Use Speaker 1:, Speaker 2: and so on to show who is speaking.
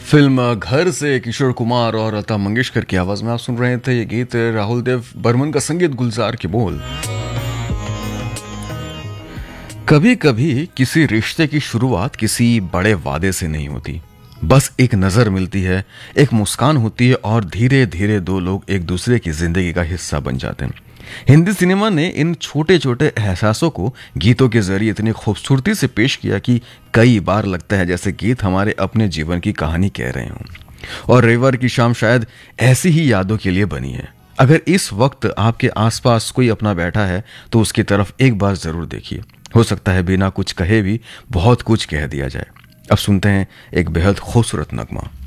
Speaker 1: Film घर से किशोर कुमार और लता मंगेशकर की आवाज में आप सुन रहे थे ये गीत। राहुल देव बर्मन का संगीत, गुलजार के बोल। कभी कभी किसी रिश्ते की शुरुआत किसी बड़े वादे से नहीं होती, बस एक नजर मिलती है, एक मुस्कान होती है और धीरे धीरे दो लोग एक दूसरे की जिंदगी का हिस्सा बन जाते हैं। हिंदी सिनेमा ने इन छोटे छोटे एहसासों को गीतों के जरिए इतनी खूबसूरती से पेश किया कि कई बार लगता है जैसे गीत हमारे अपने जीवन की कहानी कह रहे हों। और रविवार की शाम शायद ऐसी ही यादों के लिए बनी है। अगर इस वक्त आपके आसपास कोई अपना बैठा है तो उसकी तरफ एक बार जरूर देखिए। हो सकता है बिना कुछ कहे भी बहुत कुछ कह दिया जाए। अब सुनते हैं एक बेहद खूबसूरत नगमा।